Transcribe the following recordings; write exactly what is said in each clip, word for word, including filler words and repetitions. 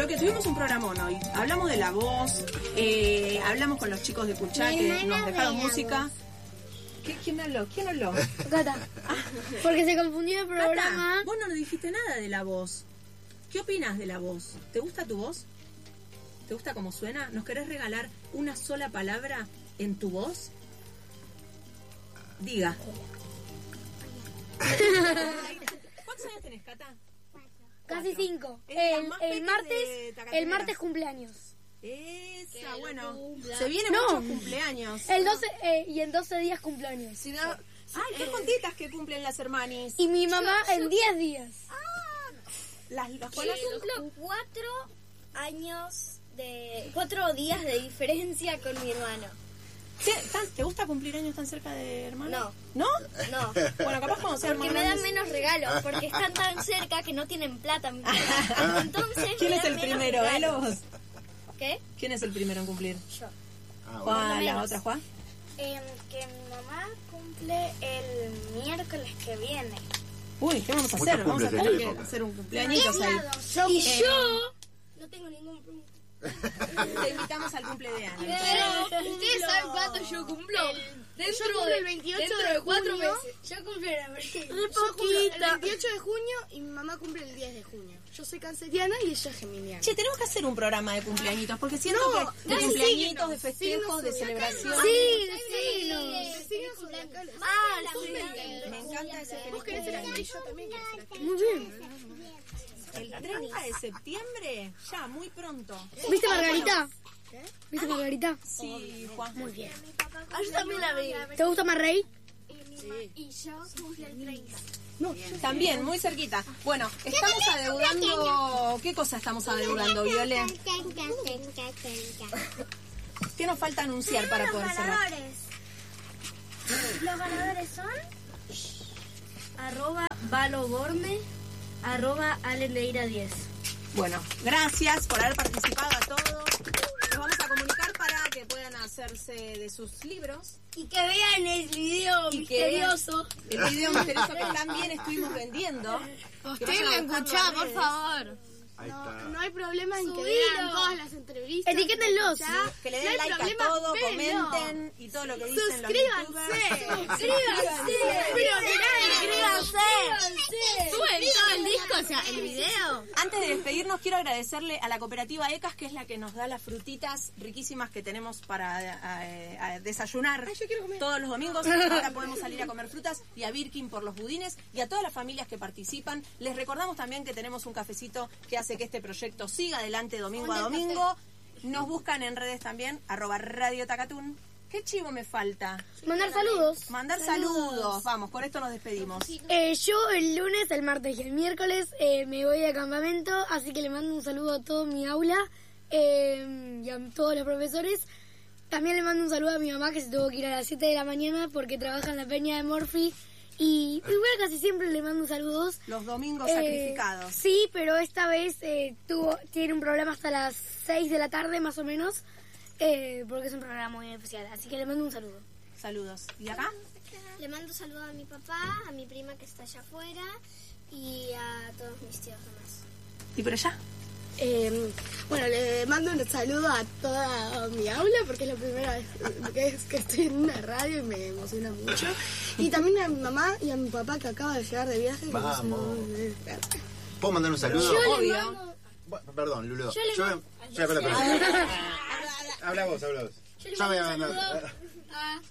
porque tuvimos un programón hoy. Hablamos de la voz, eh, hablamos con los chicos de Cuchá que nos dejaron música. ¿Qué, ¿Quién habló? ¿Quién habló? Gata. Porque se confundió el programa. Gata, vos no nos dijiste nada de la voz. ¿Qué opinas de la voz? ¿Te gusta tu voz? ¿Te gusta cómo suena? ¿Nos querés regalar una sola palabra en tu voz? Diga. ¿Cuántos años tenés, Cata? Casi cinco. Es la El, más el pequeña martes, de Tacatinera. el martes cumpleaños. Esa, bueno. Se vienen No. muchos cumpleaños. El doce eh, y en doce días cumpleaños. Si no, ay, qué contitas que cumplen las hermanis. Y mi mamá en diez días. Las, las Yo Juanas cumplo cuatro años de... Cuatro días de diferencia con mi hermano. ¿Te, tan- ¿Te gusta cumplir años tan cerca de hermanos? No. ¿No? No. Bueno, capaz cuando sean Porque más me dan grandes. menos regalos, porque están tan cerca que no tienen plata. Entonces ¿Quién me es dan el menos primero, él o regalos. vos? ¿Qué? ¿Quién es el primero en cumplir? Yo. Ah, bueno. Juan, la menos. otra Juan. Eh, que mi mamá cumple el miércoles que viene. Uy, ¿qué vamos a Muchos hacer? Vamos a cumples en tener esta que época. hacer un cumpleañitos ahí. Y Eh, yo no tengo ningún problema. Te invitamos al cumple de Ana. Pero, ¿ustedes saben cuánto yo cumplo? Dentro Yo cumplo de el veintiocho dentro de de cuatro junio. meses. Yo cumplo en abril. Yo cumplo el veintiocho de junio y mi mamá cumple el diez de junio. Yo soy canceriana y ella es geminiana. Che, tenemos que hacer un programa de cumpleañitos, porque siento No, que de de cumpleañitos, signos, de festejos, de signos celebración. Sí, sí. De signos zodiacales. Ah, Me encanta ese feliz Vos querés ser cumpleaños. acá y yo también quiero ser acá. Muy bien. El treinta de septiembre, ya, muy pronto. ¿Viste Margarita? ¿Viste Margarita? Sí, Juan. Muy bien. Ah, yo también la vi. ¿Te gusta más Rey? Y yo cumplí el treinta. También, muy cerquita. Bueno, estamos adeudando... ¿Qué cosa estamos adeudando, Viole? ¿Qué nos falta anunciar para poder cerrar? Los ganadores son arroba valogorme, arroba alendeira diez. Bueno, gracias por haber participado a todos. Nos vamos a comunicar para que puedan hacerse de sus libros. Y que vean el video Y que misterioso. El video misterioso que también estuvimos vendiendo. Ustedes me escuchá, por favor. Ahí está. No hay problema en que Subilo. vean todas las entrevistas. Etiquétenlos. Ya. Que le No den hay like problema, a todo, véanlo. comenten y todo lo que dicen Suscríbanse. los youtubers. Suscríbanse. Pero mirá, ¡Suscríbanse! suben todo el disco, o sea, el video. Antes de despedirnos, quiero agradecerle a la cooperativa ECAS, que es la que nos da las frutitas riquísimas que tenemos para eh, a desayunar todos los domingos. Ahora podemos salir a comer frutas. Y a Birkin por los budines. Y a todas las familias que participan. Les recordamos también que tenemos un cafecito que hace que este proyecto siga adelante domingo a domingo. Nos buscan en redes también, arroba Radio Tacatún. ¿Qué chivo me falta? Mandar saludos. Mandar saludos. Vamos, con esto nos despedimos. Eh, yo el lunes, el martes y el miércoles eh, me voy de campamento, así que le mando un saludo a todo mi aula eh, y a todos los profesores. También le mando un saludo a mi mamá, que se tuvo que ir a las siete de la mañana porque trabaja en la peña de Morphy. Y igual casi siempre le mando saludos. Los domingos Eh, sacrificados. Sí, pero esta vez eh, tuvo tiene un programa hasta las seis de la tarde más o menos, eh, porque es un programa muy especial. Así que le mando un saludo. Saludos. ¿Y acá? Le mando saludos a mi papá, a mi prima que está allá afuera y a todos mis tíos demás. ¿Y por allá? Eh, bueno, le mando un saludo a toda mi aula porque es la primera vez que, es que estoy en una radio y me emociona mucho. Y también a mi mamá y a mi papá que acaba de llegar de viaje. que Vamos. no sé- ¿Puedo mandar un saludo? Obvio. Bueno, perdón, Lulo. Yo le Yo, mando- ya, espera, espera. Habla vos, habla vos. Yo le Ya voy a mando un mandar. saludo a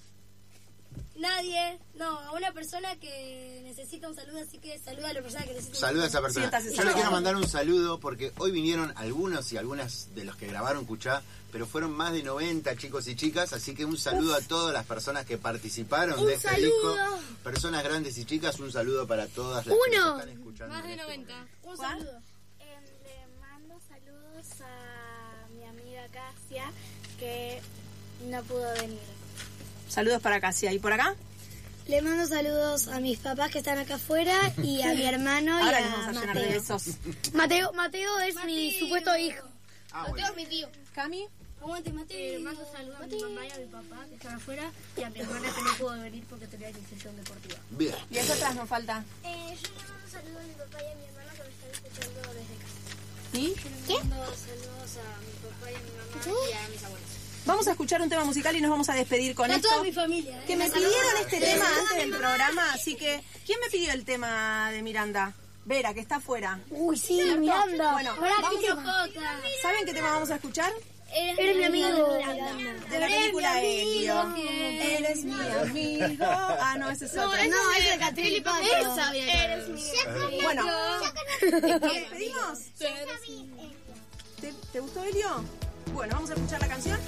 nadie, no, a una persona que necesita un saludo, así que saluda a la persona que necesita un Saluda a esa persona. Siéntase Yo le saludado. quiero mandar un saludo porque hoy vinieron algunos y algunas de los que grabaron Cuchá, pero fueron más de noventa chicos y chicas, así que un saludo a todas las personas que participaron de este saludo. disco. Personas grandes y chicas, un saludo para todas las que Uno. nos están escuchando. Más de noventa. Un ¿Juan? saludo. Eh, le mando saludos a mi amiga Casia que no pudo venir. Saludos para Casia. ¿Y por acá? Le mando saludos a mis papás que están acá afuera y a mi hermano y Ahora les a vamos a llenar de Mateo. besos. Mateo. Mateo es mi supuesto hijo. Ah, bueno. mi tío. ¿Cami? Aguante, Mateo. Le mando saludos a mi mamá y a mi papá que están afuera y a mi hermana que no pudo venir porque tenía iniciación deportiva. Bien. ¿Y a nosotras nos falta? Eh, yo le mando saludos a mi papá y a mi hermana que me están escuchando desde casa. ¿Y? Yo le ¿Qué? Saludos a mi papá y a mi mamá y a mis abuelos. Vamos a escuchar un tema musical y nos vamos a despedir con A esto. toda mi familia. ¿eh? Que me pidieron este tema antes del programa, así que ¿quién me pidió el tema de Miranda? Vera, que está afuera. Uy, sí, Miranda. Bueno, vamos a- ¿saben qué tema vamos a escuchar? Eres mi amigo. De la película Elio. Eres mi amigo. Ah, no, ese es otro. No, ese es de Catril Pato. Esa eres mi Bueno, ¿nos despedimos? ¿Te, ¿Te gustó Elio? Bueno, vamos a escuchar la canción